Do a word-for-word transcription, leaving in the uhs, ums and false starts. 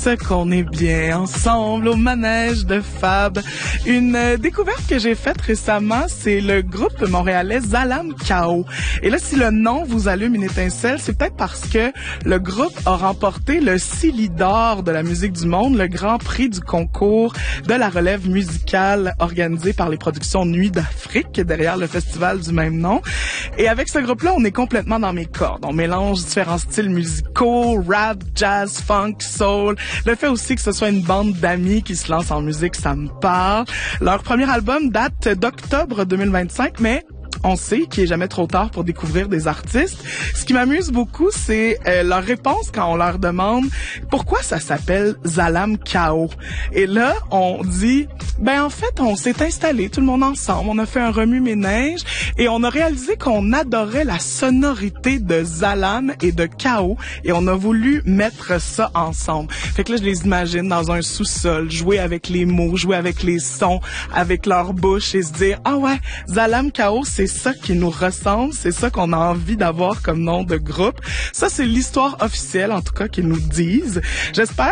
plus qu'on est bien ensemble au manège de Fab. Une euh, découverte que j'ai faite récemment, c'est le groupe montréalais Zalam Kao. Et là, si le nom vous allume une étincelle, c'est peut-être parce que le groupe a remporté le Silly d'or de la musique du monde, le grand prix du concours de la relève musicale organisé par les productions Nuit d'Afrique, derrière le festival du même nom. Et avec ce groupe-là, on est complètement dans mes cordes. On mélange différents styles musicaux, rap, jazz, funk, soul. Le fait aussi que ce soit une bande d'amis qui se lance en musique, ça me parle. Leur premier album date d'octobre deux mille vingt-cinq, mais on sait qu'il est jamais trop tard pour découvrir des artistes. Ce qui m'amuse beaucoup, c'est euh, leur réponse quand on leur demande pourquoi ça s'appelle Zalam Kao. Et là, on dit, ben en fait, on s'est installé tout le monde ensemble, on a fait un remue-ménage et on a réalisé qu'on adorait la sonorité de Zalam et de Kao et on a voulu mettre ça ensemble. Fait que là, je les imagine dans un sous-sol, jouer avec les mots, jouer avec les sons, avec leur bouche et se dire, ah ouais, Zalam Kao, c'est ça qui nous ressemble, c'est ça qu'on a envie d'avoir comme nom de groupe. Ça, c'est l'histoire officielle, en tout cas, qu'ils nous disent. J'espère